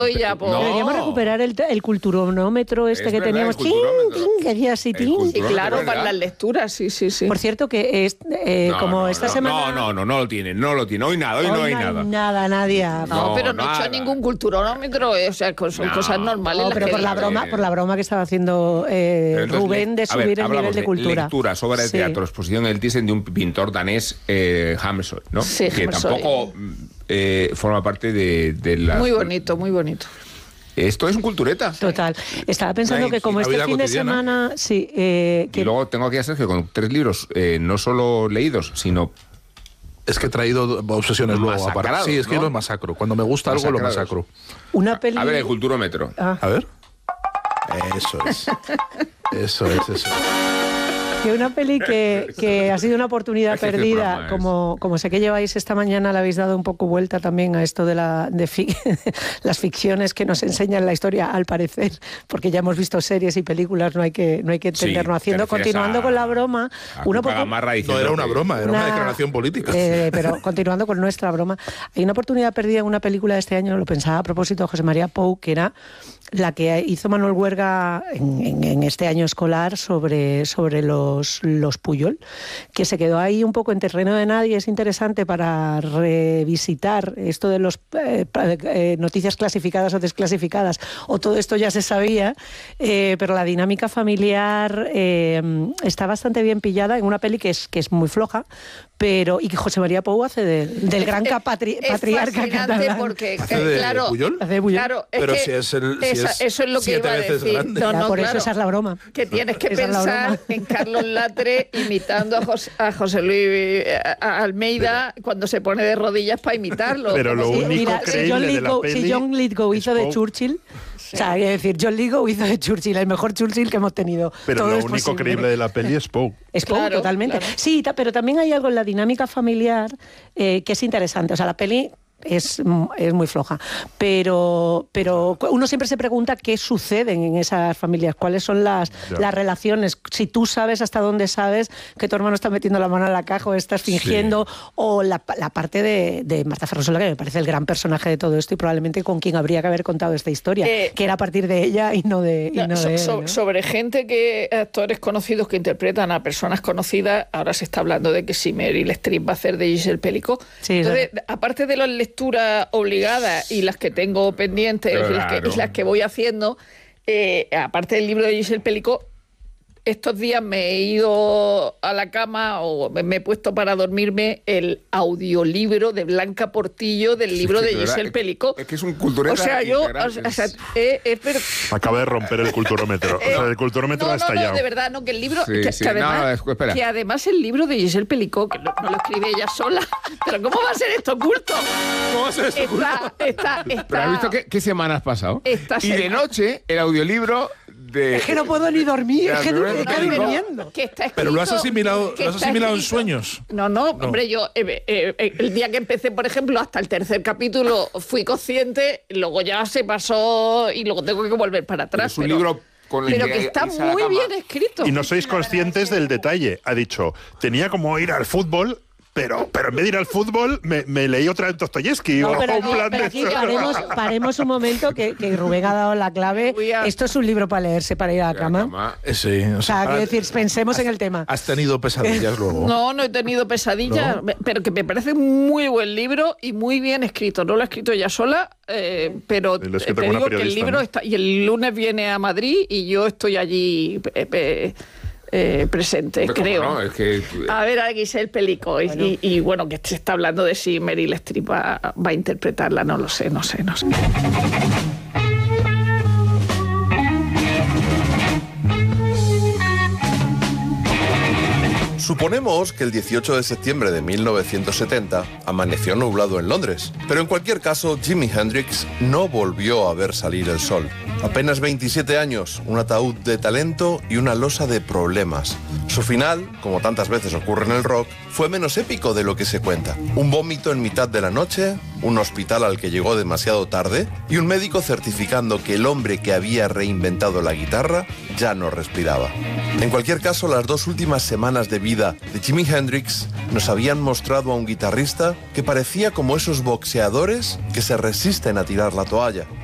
y ya, pues... Deberíamos recuperar el culturonómetro que teníamos. ¡Ting, ting! Que hacía así, ¡ting! Sí, claro, para las lecturas, sí. Por cierto, que esta semana... No lo tiene. Hoy nada, no hay nada. Nada, nadie. No, pero no he hecho ningún culturonómetro, o sea, son cosas normales. No, pero por la broma que estaba haciendo Rubén de subir el nivel de cultura. Lecturas, obra de teatro, exposición en el Thyssen de un pintor danés, Hammershøi, ¿no? Sí, que Hammershøi. Tampoco forma parte de la... Muy bonito. Esto es un cultureta. Total. Estaba pensando que como este fin de semana... Sí, y luego tengo aquí a Sergio con 3 libros, no solo leídos, sino... Es que he traído obsesiones luego. Masacrados, sí, es que ¿no? lo masacro. Cuando me gusta algo, lo masacro. Una peli... A ver, el culturómetro. A ver. Eso es. Que una peli que ha sido una oportunidad perdida, como sé que lleváis esta mañana, le habéis dado un poco vuelta también a esto de las ficciones que nos enseñan la historia, al parecer, porque ya hemos visto series y películas, no hay que entendernos haciendo. Continuando con la broma, no era una broma, era una declaración política. Pero continuando con nuestra broma, hay una oportunidad perdida en una película de este año, lo pensaba a propósito de José María Pou, que era la que hizo Manuel Huerga en este año escolar sobre los Puyol, que se quedó ahí un poco en terreno de nadie. Es interesante para revisitar esto de los noticias clasificadas o desclasificadas, o todo esto ya se sabía, pero la dinámica familiar está bastante bien pillada en una peli que es muy floja, y que José María Pou hace del gran patriarca catalán. Porque, claro, Puyol. Claro, pero eso es lo que iba a decir. Por eso esa es la broma. Que tienes que pensar en Carlos Latre imitando a José Luis Almeida cuando se pone de rodillas para imitarlo. Pero lo único creíble de la peli... Si John Lithgow hizo de Churchill... Sí. O sea, es decir, John Lithgow hizo de Churchill, el mejor Churchill que hemos tenido. Pero todo lo es único posible. creíble de la peli es Poe. Es Poe, claro, totalmente. Claro. Sí, pero también hay algo en la dinámica familiar que es interesante. O sea, la peli es muy floja, pero uno siempre se pregunta qué suceden en esas familias, cuáles son las relaciones, si tú sabes hasta dónde sabes que tu hermano está metiendo la mano en la caja o estás fingiendo, o la parte de Marta Ferrusola, que me parece el gran personaje de todo esto y probablemente con quien habría que haber contado esta historia, que era a partir de ella y no de él, ¿no? Sobre gente actores conocidos que interpretan a personas conocidas, ahora se está hablando de que si Meryl Streep va a hacer de Giselle Pellicot. Sí, entonces, aparte de las lecturas obligadas y las que tengo pendientes, y las que voy haciendo, aparte del libro de Giselle Pellicot, estos días me he ido a la cama o me he puesto para dormirme el audiolibro de Blanca Portillo del libro de Giselle Pellicot. Es que es un cultureta. O sea, yo... Acaba de romper el culturómetro. O sea, el culturómetro ha estallado. No, de verdad, no, que el libro... Que además el libro de Giselle Pellicot, que no lo escribe ella sola, pero ¿cómo va a ser esto oculto? ¿Cómo va a ser esto oculto? Pero ¿has visto qué semana has pasado? Y de noche, el audioliblo... Es que no puedo ni dormir, es que no me estoy viniendo. Pero lo has asimilado en sueños. No, hombre, yo el día que empecé, por ejemplo, hasta el 3er capítulo fui consciente, luego ya se pasó y luego tengo que volver para atrás. Es un libro... Pero que está muy bien escrito. Y no sois conscientes del detalle. Ha dicho, tenía como ir al fútbol... Pero en vez de ir al fútbol, me leí otra de Dostoyevsky. Pero aquí paremos un momento, que Rubén ha dado la clave. Esto es un libro para leerse, para ir a la cama. Sí. O sea, quiero decir, pensemos en el tema. ¿Has tenido pesadillas luego? No he tenido pesadillas, ¿no? Pero que me parece muy buen libro y muy bien escrito. No lo ha escrito ella sola, pero te digo que el libro está... Y el lunes viene a Madrid y yo estoy allí... presente, creo. No, es que... A ver, a Giselle Pellicot. Y bueno, que se está hablando de si Meryl Streep va a interpretarla, no sé. Suponemos que el 18 de septiembre de 1970 amaneció nublado en Londres, pero en cualquier caso Jimi Hendrix no volvió a ver salir el sol. Apenas 27 años, un ataúd de talento y una losa de problemas. Su final, como tantas veces ocurre en el rock, fue menos épico de lo que se cuenta. Un vómito en mitad de la noche, un hospital al que llegó demasiado tarde y un médico certificando que el hombre que había reinventado la guitarra ya no respiraba. En cualquier caso, las 2 últimas semanas de vida de Jimi Hendrix nos habían mostrado a un guitarrista que parecía como esos boxeadores que se resisten a tirar la toalla.